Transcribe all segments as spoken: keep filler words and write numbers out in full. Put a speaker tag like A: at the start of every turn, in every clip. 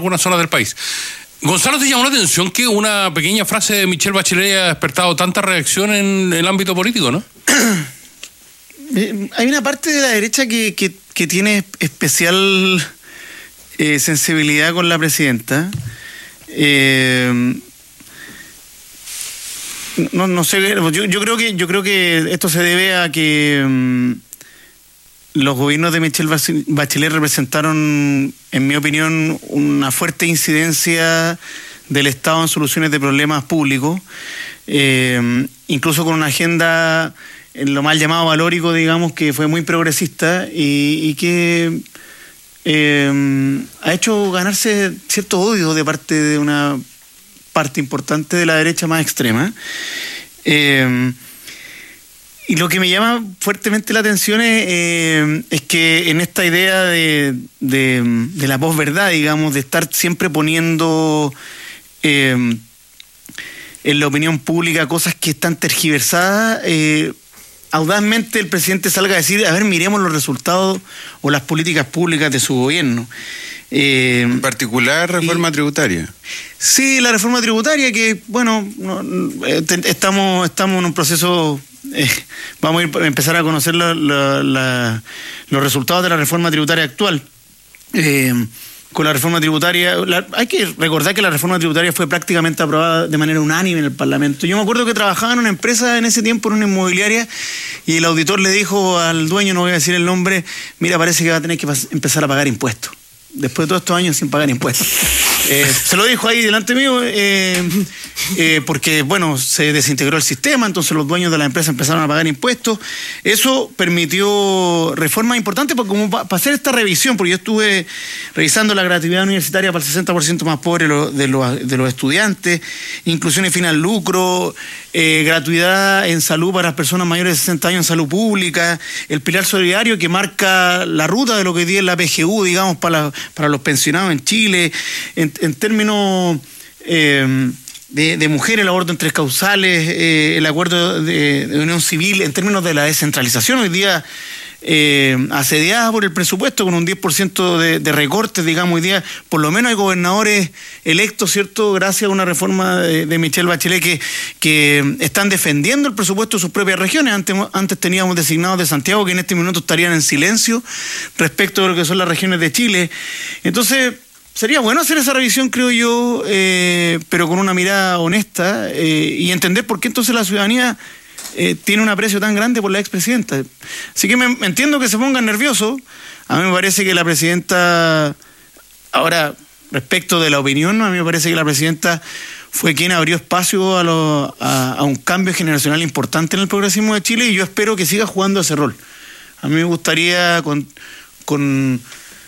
A: algunas zonas del país. Gonzalo, ¿te llamó la atención que una pequeña frase de Michelle Bachelet haya despertado tanta reacción en el ámbito político, no?
B: Eh, hay una parte de la derecha que, que, que tiene especial eh, sensibilidad con la presidenta. Eh, no, no sé, yo, yo creo que yo creo que esto se debe a que um, los gobiernos de Michelle Bachelet representaron, en mi opinión, una fuerte incidencia del Estado en soluciones de problemas públicos, eh, incluso con una agenda en lo mal llamado valórico, digamos, que fue muy progresista y, y que eh, ha hecho ganarse cierto odio de parte de una parte importante de la derecha más extrema. Eh, y lo que me llama fuertemente la atención es, eh, es que en esta idea de, de, de la posverdad, digamos, de estar siempre poniendo eh, en la opinión pública cosas que están tergiversadas, eh, audazmente el presidente salga a decir, a ver, miremos los resultados o las políticas públicas de su gobierno.
C: Eh, en particular, reforma y, tributaria.
B: Sí, la reforma tributaria que, bueno, no, estamos, estamos en un proceso, eh, vamos a, ir, a empezar a conocer la, la, la, los resultados de la reforma tributaria actual. Eh, con la reforma tributaria, la, hay que recordar que la reforma tributaria fue prácticamente aprobada de manera unánime en el Parlamento. Yo me acuerdo que trabajaba en una empresa en ese tiempo, en una inmobiliaria, y el auditor le dijo al dueño, no voy a decir el nombre, mira, parece que va a tener que empezar a pagar impuestos. Después de todos estos años sin pagar impuestos. Eh, se lo dijo ahí delante mío, eh, eh, porque, bueno, se desintegró el sistema, entonces los dueños de la empresa empezaron a pagar impuestos. Eso permitió reformas importantes, porque como para hacer esta revisión, porque yo estuve revisando la gratuidad universitaria para el sesenta por ciento más pobre de los, de los estudiantes, inclusión y fin al lucro, eh, gratuidad en salud para las personas mayores de sesenta años en salud pública, el pilar solidario que marca la ruta de lo que hoy día es la P G U, digamos, para la para los pensionados en Chile, en, en términos eh, de, de mujeres, el aborto en tres causales, eh, el acuerdo de, de unión civil, en términos de la descentralización, hoy día eh, asediada por el presupuesto, con un diez por ciento de, de recortes, digamos, hoy día por lo menos hay gobernadores electos, ¿cierto?, gracias a una reforma de, de Michelle Bachelet que, que están defendiendo el presupuesto de sus propias regiones. Antes, antes teníamos designados de Santiago que en este minuto estarían en silencio respecto de lo que son las regiones de Chile. Entonces, sería bueno hacer esa revisión, creo yo, eh, pero con una mirada honesta eh, y entender por qué entonces la ciudadanía Eh, tiene un aprecio tan grande por la expresidenta. Así que me, me entiendo que se pongan nerviosos. A mí me parece que la presidenta, ahora, respecto de la opinión, a mí me parece que la presidenta fue quien abrió espacio a, lo, a, a un cambio generacional importante en el progresismo de Chile, y yo espero que siga jugando ese rol. A mí me gustaría con, con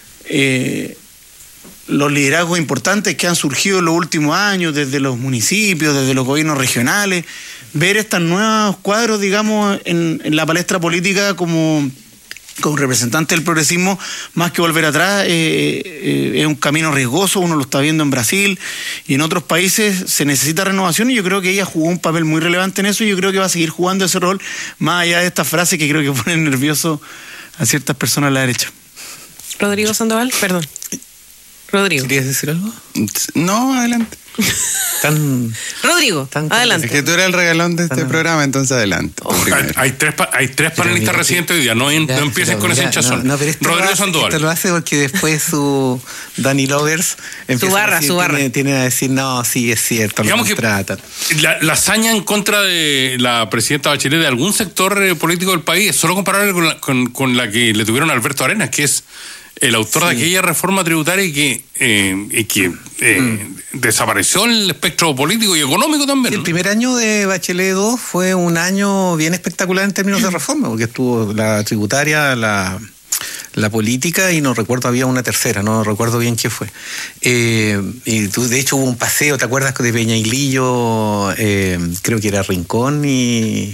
B: eh, los liderazgos importantes que han surgido en los últimos años, desde los municipios, desde los gobiernos regionales, ver estos nuevos cuadros, digamos, en, en la palestra política como, como representante del progresismo, más que volver atrás, eh, eh, es un camino riesgoso. Uno lo está viendo en Brasil y en otros países. Se necesita renovación y yo creo que ella jugó un papel muy relevante en eso, y yo creo que va a seguir jugando ese rol, más allá de estas frases que creo que ponen nervioso a ciertas personas a la derecha.
D: Rodrigo Sandoval, perdón. Rodrigo.
C: ¿Querías decir algo? No, adelante.
D: Tan, Rodrigo, tan adelante.
C: Es que tú eres el regalón de este programa, entonces adelante.
A: Oh, hay, hay tres, hay tres panelistas mira, residentes hoy día, no, mira, no empieces con mira, ese hinchazón. No, no, Rodrigo
E: lo hace,
A: Sandoval.
E: Esto lo hace porque después su Danny Lovers
D: su barra,
E: decir,
D: su barra.
E: Tiene, tiene a decir, no, sí, es cierto,
A: digamos
E: lo contratan.
A: La, la hazaña en contra de la presidenta Bachelet de algún sector eh, político del país es solo comparable con la, con, con la que le tuvieron a Alberto Arenas, que es el autor sí. de aquella reforma tributaria y que, eh, y que eh, mm. desapareció el espectro político y económico también.
E: El
A: ¿no?
E: primer año de Bachelet dos fue un año bien espectacular en términos de reforma, porque estuvo la tributaria, la, la política, y no recuerdo, había una tercera, no recuerdo bien qué fue. Eh, y tú, de hecho hubo un paseo, ¿te acuerdas? De Peñailillo, eh, creo que era Rincón y...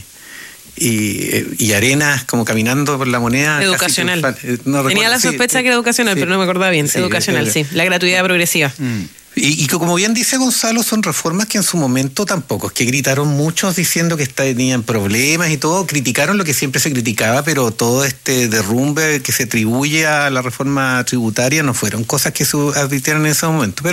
E: Y, y Arenas como caminando por la Moneda.
D: Educacional.
E: Casi, no recuerdo,
D: tenía la sospecha sí, que era educacional, sí, pero no me acordaba bien. Sí, educacional, sí. La gratuidad progresiva.
E: Mm. Y, y como bien dice Gonzalo, son reformas que en su momento tampoco, es que gritaron muchos diciendo que tenían problemas y todo, criticaron lo que siempre se criticaba, pero todo este derrumbe que se atribuye a la reforma tributaria no fueron cosas que se advirtieron en ese momento. Pero